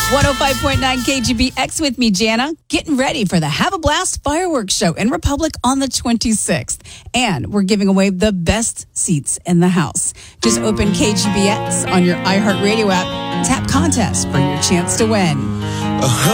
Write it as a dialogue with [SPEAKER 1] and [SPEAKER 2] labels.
[SPEAKER 1] 105.9 KGBX with me, Jana, getting ready for the Have a Blast fireworks show in Republic on the 26th. And we're giving away the best seats in the house. Just open KGBX on your iHeartRadio app, tap contest for your chance to win.